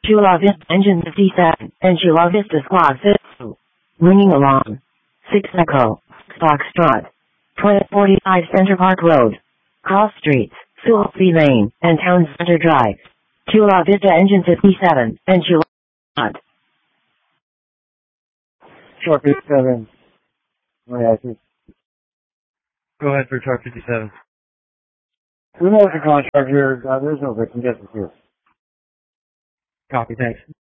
Chula Vista Engine 57 and Chula Vista Squad 52. Ringing alarm. 6 Echo. Foxtrot. 2045 Center Park Road. Cross Streets, Sulphey Lane, and Town Center Drive. Chula Vista Engine 57 and Chula Squad. Truck 57. Go ahead for truck 57. We know the contract here. There's no victim. Yes, it's here. Copy, thanks.